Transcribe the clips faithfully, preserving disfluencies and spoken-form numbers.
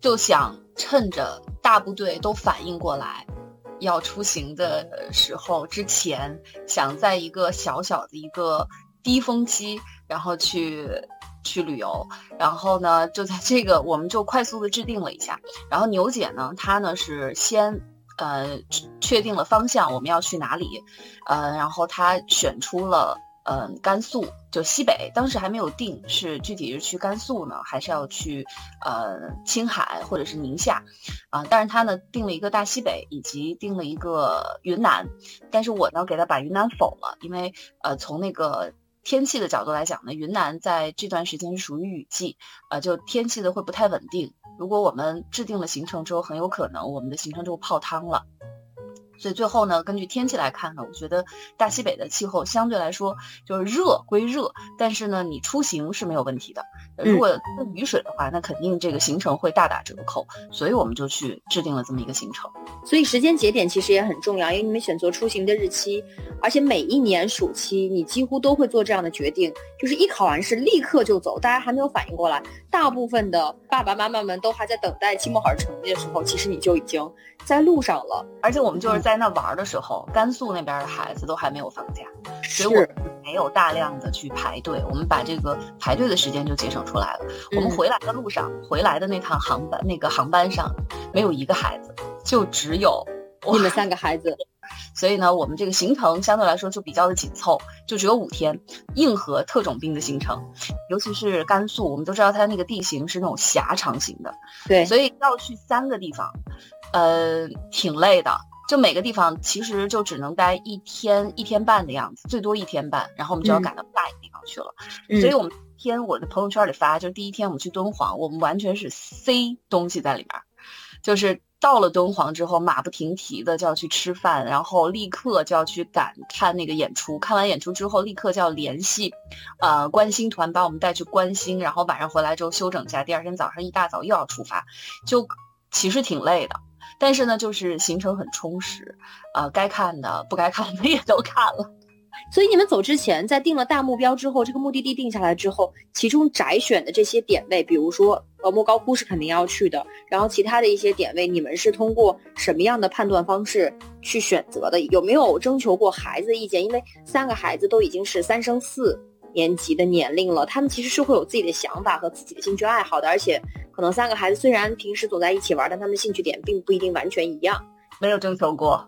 就想趁着大部队都反应过来要出行的时候之前，想在一个小小的一个低峰期，然后去去旅游。然后呢，就在这个我们就快速的制定了一下。然后牛姐呢，她呢是先呃确定了方向，我们要去哪里，呃，然后她选出了呃甘肃，就西北，当时还没有定是具体是去甘肃呢，还是要去呃青海或者是宁夏啊、呃？但是她呢定了一个大西北，以及定了一个云南，但是我呢给她把云南否了，因为呃从那个天气的角度来讲呢，云南在这段时间是属于雨季，呃，就天气的会不太稳定。如果我们制定了行程之后，很有可能我们的行程就泡汤了。所以最后呢，根据天气来看呢，我觉得大西北的气候相对来说就是热归热，但是呢，你出行是没有问题的。如果雨水的话，那肯定这个行程会大打折扣，所以我们就去制定了这么一个行程。 所以时间节点其实也很重要，因为你们选择出行的日期，而且每一年暑期你几乎都会做这样的决定，就是一考完试立刻就走，大家还没有反应过来，大部分的爸爸妈妈们都还在等待期末考试成绩的时候，其实你就已经在路上了。 而且我们就是在那玩的时候，甘肃那边的孩子都还没有放假，所以我们没有大量的去排队，我们把这个排队的时间就节省出来了。我们回来的路上，回来的那趟航班，那个航班上没有一个孩子，就只有你们三个孩子。 所以呢，我们这个行程相对来说就比较的紧凑，就只有五天，硬核特种兵的行程。尤其是甘肃，我们都知道它那个地形是那种狭长型的， 对， 所以要去三个地方，呃，挺累的。就每个地方其实就只能待一天一天半的样子，最多一天半，然后我们就要赶到下一个地方去了。嗯、所以我们天我的朋友圈里发，就是第一天我们去敦煌，我们完全是塞东西在里面，就是到了敦煌之后，马不停蹄的就要去吃饭，然后立刻就要去赶看那个演出。看完演出之后，立刻就要联系，呃，观星团把我们带去观星，然后晚上回来之后休整一下，第二天早上一大早又要出发，就其实挺累的。但是呢，就是行程很充实，呃，该看的不该看的也都看了。 所以你们走之前，在定了大目标之后，这个目的地定下来之后，其中摘选的这些点位，比如说呃莫高窟是肯定要去的，然后其他的一些点位，你们是通过什么样的判断方式去选择的？有没有征求过孩子的意见？因为三个孩子都已经是三升四年级的年龄了，他们其实是会有自己的想法和自己的兴趣爱好的，而且可能三个孩子虽然平时走在一起玩，但他们的兴趣点并不一定完全一样。 没有征求过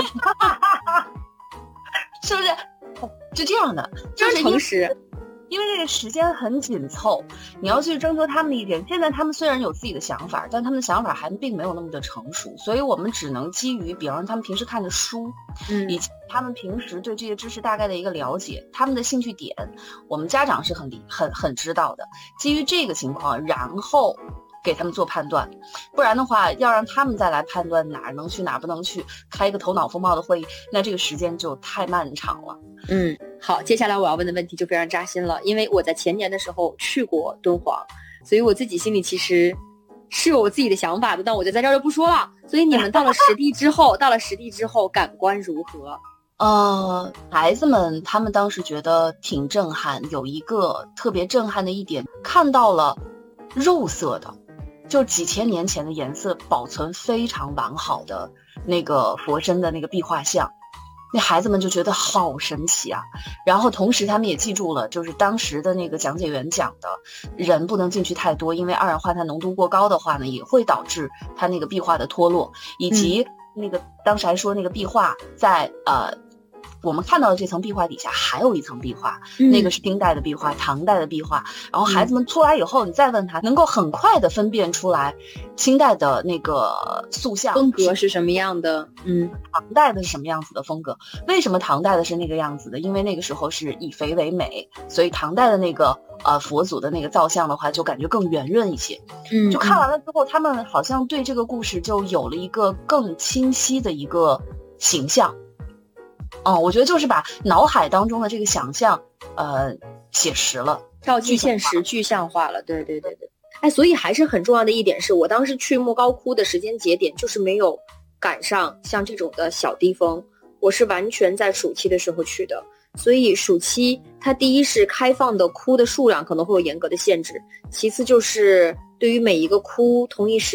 是不是就这样的， 就是诚实， 因为这个时间很紧凑，你要去征求他们的意见。现在他们虽然有自己的想法，但他们的想法还并没有那么的成熟，所以我们只能基于比方说他们平时看的书、嗯、以及他们平时对这些知识大概的一个了解，他们的兴趣点我们家长是很很很知道的，基于这个情况然后给他们做判断。不然的话要让他们再来判断哪儿能去哪儿不能去，开一个头脑风暴的会议，那这个时间就太漫长了。 嗯，好，接下来我要问的问题就非常扎心了，因为我在前年的时候去过敦煌，所以我自己心里其实是有我自己的想法的，但我就在这儿就不说了。所以你们到了实地之后到了实地之后感官如何？ 呃，孩子们他们当时觉得挺震撼，有一个特别震撼的一点，看到了肉色的，就几千年前的颜色保存非常完好的那个佛身的那个壁画像，那孩子们就觉得好神奇啊。然后同时他们也记住了，就是当时的那个讲解员讲的，人不能进去太多，因为二氧化碳浓度过高的话呢，也会导致它那个壁画的脱落，以及那个、嗯、当时还说那个壁画在呃。我们看到的这层壁画底下还有一层壁画、嗯、那个是清代的壁画，唐代的壁画。然后孩子们出来以后、嗯、你再问他，能够很快的分辨出来清代的那个塑像风格是什么样的， 嗯，唐代的是什么样子的风格。为什么唐代的是那个样子的？因为那个时候是以肥为美，所以唐代的那个呃佛祖的那个造像的话就感觉更圆润一些。嗯，就看完了之后他们好像对这个故事就有了一个更清晰的一个形象。哦、嗯，我觉得就是把脑海当中的这个想象，呃，写实了， 照进现实，具象化了。对对对对，哎，所以还是很重要的一点是，我当时去莫高窟的时间节点就是没有赶上像这种的小低峰，我是完全在暑期的时候去的，所以暑期它第一是开放的窟的数量可能会有严格的限制，其次就是对于每一个窟同一时